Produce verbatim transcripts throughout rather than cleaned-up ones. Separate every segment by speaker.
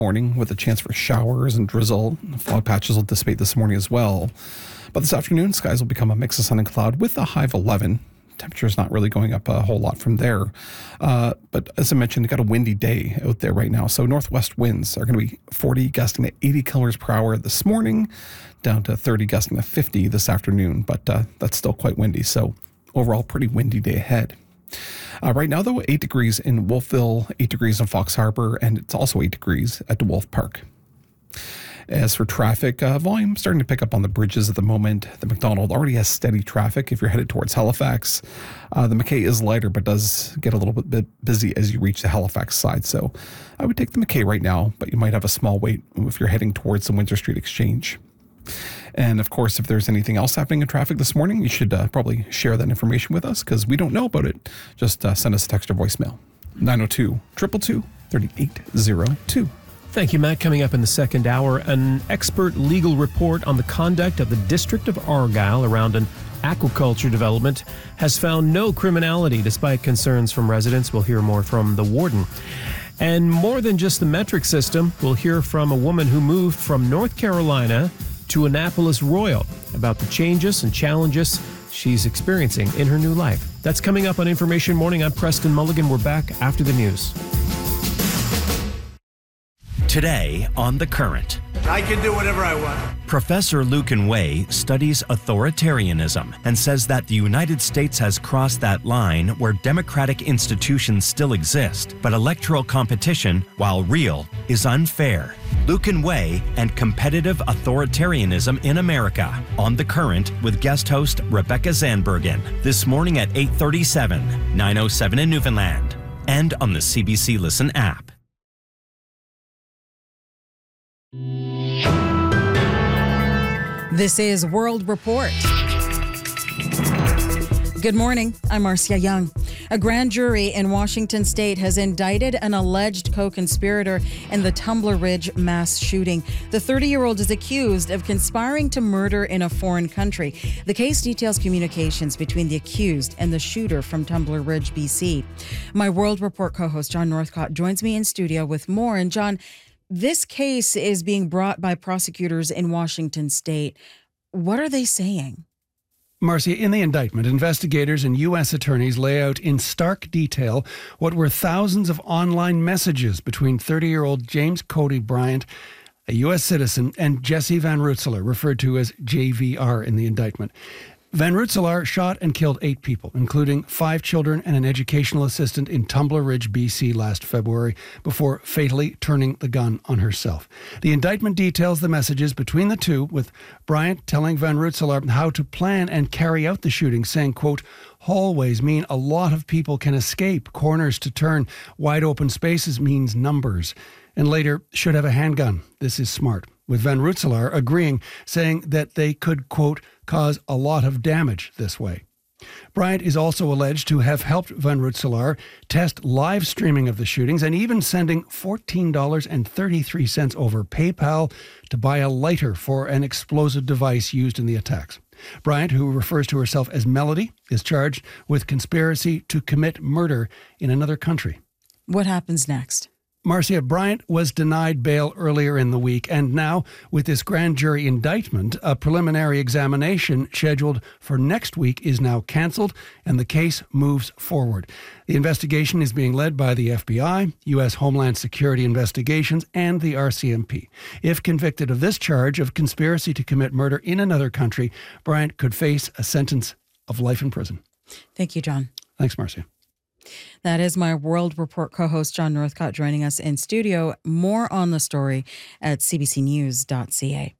Speaker 1: morning with a chance for showers and drizzle. Fog patches will dissipate this morning as well. But this afternoon, skies will become a mix of sun and cloud with a high of eleven. Temperature is not really going up a whole lot from there. Uh, but as I mentioned, you've got a windy day out there right now. So northwest winds are going to be forty, gusting at eighty kilometers per hour this morning, down to thirty, gusting at fifty this afternoon. But uh, that's still quite windy. So overall, pretty windy day ahead. Uh, right now, though, eight degrees in Wolfville, eight degrees in Fox Harbor, and it's also eight degrees at DeWolf Park. As for traffic, uh, volume starting to pick up on the bridges at the moment. The McDonald already has steady traffic if you're headed towards Halifax. Uh, the McKay is lighter, but does get a little bit busy as you reach the Halifax side. So I would take the McKay right now, but you might have a small wait if you're heading towards the Windsor Street Exchange. And of course, if there's anything else happening in traffic this morning, you should uh, probably share that information with us because we don't know about it. Just uh, send us a text or voicemail. nine oh two, two two two, three eight oh two.
Speaker 2: Thank you, Matt. Coming up in the second hour, an expert legal report on the conduct of the District of Argyll around an aquaculture development has found no criminality despite concerns from residents. We'll hear more from the warden. And more than just the metric system, we'll hear from a woman who moved from North Carolina to Annapolis Royal about the changes and challenges she's experiencing in her new life. That's coming up on Information Morning. I'm Preston Mulligan. We're back after the news.
Speaker 3: Today on The Current.
Speaker 4: I can do whatever I want.
Speaker 3: Professor Lucan Way studies authoritarianism and says that the United States has crossed that line where democratic institutions still exist, but electoral competition, while real, is unfair. Lucan Way and competitive authoritarianism in America on The Current with guest host Rebecca Zandbergen this morning at eight thirty-seven, nine oh seven in Newfoundland, and on the C B C Listen app.
Speaker 5: This is World Report. Good morning. I'm Marcia Young. A grand jury in Washington state has indicted an alleged co-conspirator in the Tumbler Ridge mass shooting. The thirty-year-old is accused of conspiring to murder in a foreign country. The case details communications between the accused and the shooter from Tumbler Ridge, B C. My World Report co-host John Northcott joins me in studio with more. And John, this case is being brought by prosecutors in Washington state. What are they saying?
Speaker 6: Marcia, in the indictment, investigators and U S attorneys lay out in stark detail what were thousands of online messages between thirty-year-old James Cody Bryant, a U S citizen, and Jesse Van Rutselaar, referred to as J V R in the indictment. Van Rutselaar shot and killed eight people, including five children and an educational assistant in Tumbler Ridge, B C last February, before fatally turning the gun on herself. The indictment details the messages between the two, with Bryant telling Van Rutselaar how to plan and carry out the shooting, saying, quote, hallways mean a lot of people can escape, corners to turn, wide open spaces means numbers. And later, should have a handgun. This is smart. With Van Rutselaar agreeing, saying that they could, quote, cause a lot of damage this way. Bryant is also alleged to have helped Van Rutselaar test live streaming of the shootings and even sending fourteen dollars and thirty-three cents over PayPal to buy a lighter for an explosive device used in the attacks. Bryant, who refers to herself as Melody, is charged with conspiracy to commit murder in another country.
Speaker 5: What happens next?
Speaker 6: Marcia, Bryant was denied bail earlier in the week, and now, with this grand jury indictment, a preliminary examination scheduled for next week is now cancelled, and the case moves forward. The investigation is being led by the F B I, U S Homeland Security Investigations, and the R C M P. If convicted of this charge of conspiracy to commit murder in another country, Bryant could face a sentence of life in prison.
Speaker 5: Thank you, John.
Speaker 6: Thanks, Marcia.
Speaker 5: That is my World Report co-host John Northcott joining us in studio. More on the story at c b c news dot c a.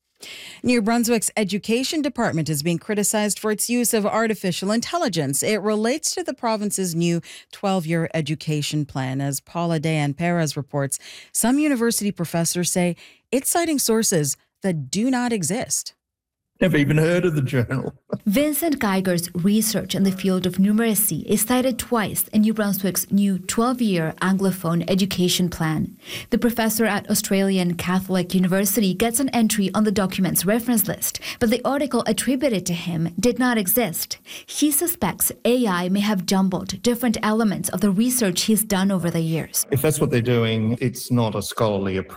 Speaker 5: New Brunswick's education department is being criticized for its use of artificial intelligence. It relates to the province's new twelve-year education plan. As Paula Dayan Perez reports, some university professors say it's citing sources that do not exist.
Speaker 4: Never even heard of the journal.
Speaker 7: Vincent Geiger's research in the field of numeracy is cited twice in New Brunswick's new twelve-year Anglophone education plan. The professor at Australian Catholic University gets an entry on the document's reference list, but the article attributed to him did not exist. He suspects A I may have jumbled different elements of the research he's done over the years.
Speaker 4: If that's what they're doing, it's not a scholarly approach.